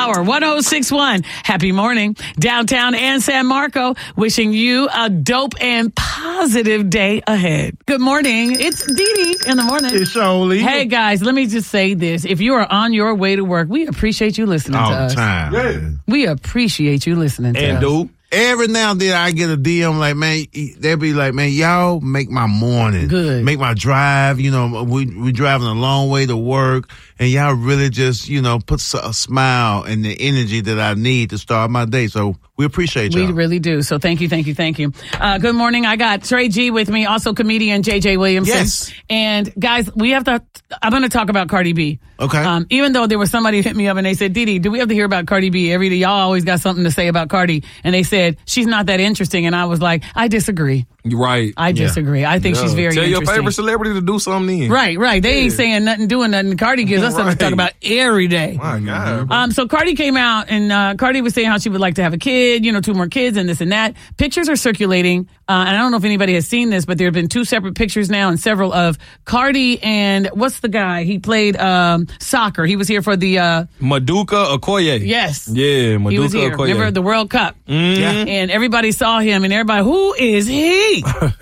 Power 106.1. Happy morning. Downtown and San Marco, wishing you a dope and positive day ahead. Good morning. It's Dee Dee in the morning. It's Shirley. Hey, guys, let me just say this. If you are on your way to work, we appreciate you listening to us. All the time. Yeah. We appreciate you listening to us. And dude. Every now and then I get a DM like, man, they'll be like, man, y'all make my morning. Good. Make my drive. You know, we driving a long way to work, and y'all really just, you know, put a smile and the energy that I need to start my day. So we appreciate y'all. We really do. So thank you. Good morning. I got Trey G with me, also comedian JJ Williamson. Yes. And guys, I'm going to talk about Cardi B. Okay. Even though there was somebody hit me up and they said, Didi, do we have to hear about Cardi B every day? Y'all always got something to say about Cardi. And they said, she's not that interesting. And I was like, I disagree. You're right. I disagree. I think she's very Tell interesting. your favorite celebrity to do something then. Right. They ain't saying nothing, doing nothing. Cardi gives us something to talk about every day. My God. Bro. So Cardi came out and Cardi was saying how she would like to have a kid, 2 more kids and this and that. Pictures are circulating. And I don't know if anybody has seen this, but there have been 2 separate pictures now and several of Cardi and what's the guy? He played soccer. He was here for the Maduka Okoye. Yes. Yeah, Maduka He was here. Okoye. Remember the World Cup? Mm-hmm. And everybody saw him and everybody, who is he?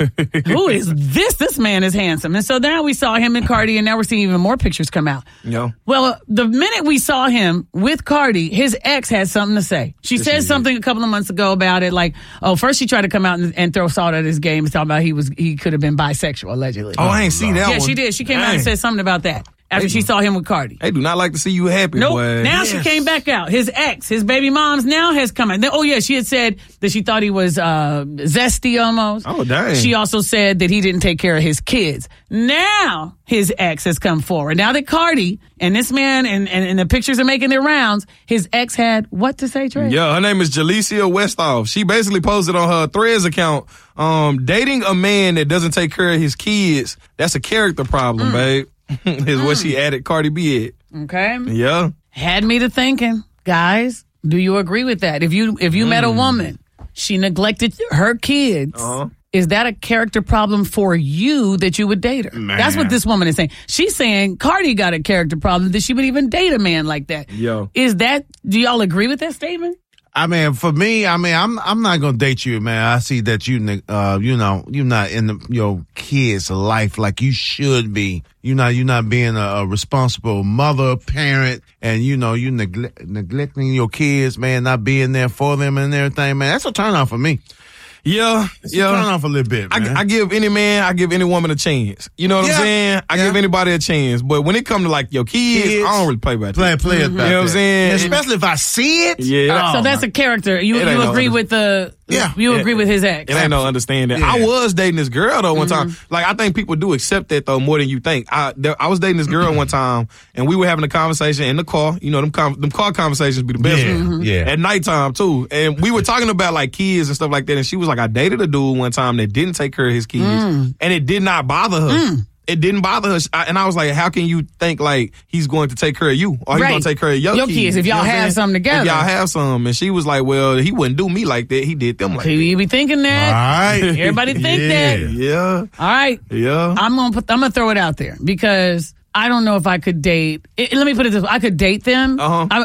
Who is this? This man is handsome. And so now we saw him and Cardi, and now we're seeing even more pictures come out. Yeah. Well, the minute we saw him with Cardi, his ex had something to say. She said something a couple of months ago about it, like, first she tried to come out and throw salt at his game, talking about he could have been bisexual, allegedly. Oh, I ain't seen that one. Yeah, she did. She came out and said something about that after she saw him with Cardi. They do not like to see you happy, Nope. boy. Now she came back out. His ex, his baby mom's now has come out. Oh, yeah, she had said that she thought he was zesty almost. Oh, dang. She also said that he didn't take care of his kids. Now his ex has come forward. Now that Cardi and this man and the pictures are making their rounds, his ex had what to say, Trey? Yeah, her name is Jalecia Westhoff. She basically posted on her Threads account, dating a man that doesn't take care of his kids, that's a character problem, babe. Is what she added Cardi B at. Okay. Yeah. Had me to thinking. Guys, do you agree with that? If you met a woman, she neglected her kids, is that a character problem for you that you would date her? Man. That's what this woman is saying. She's saying Cardi got a character problem that she would even date a man like that. Yo. Do y'all agree with that statement? I mean, for me, I'm not gonna date you, man. I see that you're not in your kids' life like you should be. You're not being a responsible mother, parent, and you neglecting your kids, man. Not being there for them and everything, man. That's a turn off for me. Yeah. Turn off a little bit, man. I give any woman a chance. You know what I'm saying? I give anybody a chance. But when it comes to like your kids, I don't really play about that. Play about You know what I'm that. saying? And especially if I see it. Yeah. So that's a character. You It ain't no agree with you agree with his ex. It ain't no understanding. Yeah. I was dating this girl though one time. Like I think people do accept that though more than you think. I was dating this girl one time and we were having a conversation in the car. You know them car conversations be the best. Yeah. At nighttime too. And we were talking about like kids and stuff like that. And she was like, I dated a dude one time that didn't take care of his kids, and it did not bother her. It didn't bother her. And I was like, how can you think like he's going to take care of you or he's going to take care of your kids? If y'all have something together. If y'all have some. And she was like, well, he wouldn't do me like that. He did them like that. You be thinking that. All right. Everybody think that. Yeah. All right. Yeah. I'm gonna throw it out there because I don't know if I could date. Let me put it this way: I could date them.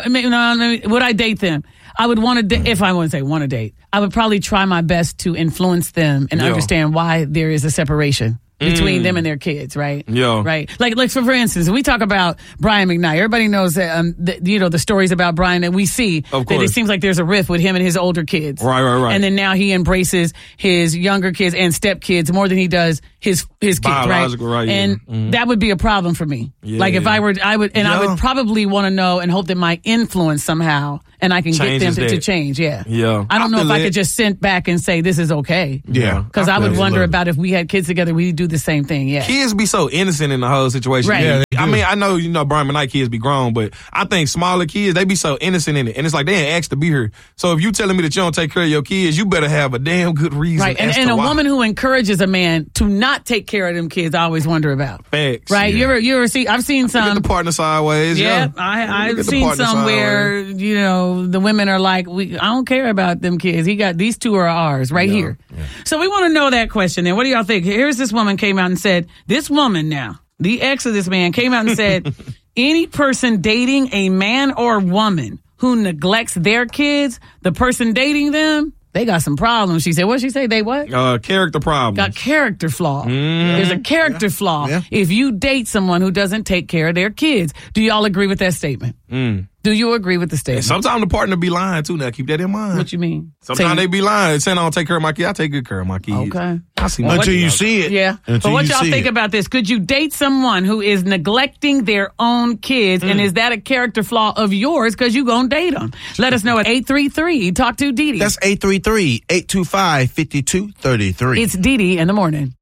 Would I date them? I would want to date. If I want to say want to date, I would probably try my best to influence them and understand why there is a separation between them and their kids, right? Yeah. Right. Like for instance, we talk about Brian McKnight. Everybody knows that, the stories about Brian that we see. Of that course. it seems like there's a rift with him and his older kids. Right. And then now he embraces his younger kids and stepkids more than he does his kids, Biological, right, yeah. And that would be a problem for me. Yeah. Like if I would, I would probably want to know and hope that my influence somehow, and I can get them to change. Yeah. Yeah. I don't know if feel I it. could just sit back and say this is okay. Yeah. Because I would wonder about if we had kids together, we'd do the same thing. Yeah. Kids be so innocent in the whole situation. Right. Yeah, they I do. mean, I know, Brian McKnight kids be grown, but I think smaller kids, they be so innocent in it. And it's like they ain't asked to be here. So if you telling me that you don't take care of your kids, you better have a damn good reason. Right. as And to a why. woman who encourages a man to not take care of them kids, I always wonder about. Facts. Right. Yeah. You ever see, I've seen Get some. the partner sideways. Yeah, Yeah. I've Get the seen partner some where, sideways. the women are like, I don't care about them kids. These 2 are ours right here. Yeah. So we want to know that question. And what do y'all think? Here's this woman came out and said, this woman now, the ex of this man came out and said, any person dating a man or woman who neglects their kids, the person dating them, they got some problems. She said, what'd she say? They what? Character problems. Got character flaw. There's a character flaw if you date someone who doesn't take care of their kids. Do y'all agree with that statement? Do you agree with the statement? And sometimes the partner be lying too. Now keep that in mind. What you mean? Sometimes they be lying, saying I don't take care of my kids. I take good care of my kids. Okay. I see until you see it. Yeah. But what y'all think about this? Could you date someone who is neglecting their own kids, and is that a character flaw of yours because you gonna date them? Let us know at 833. Talk to Dee Dee. That's 833-825-5233. It's Dee Dee in the morning.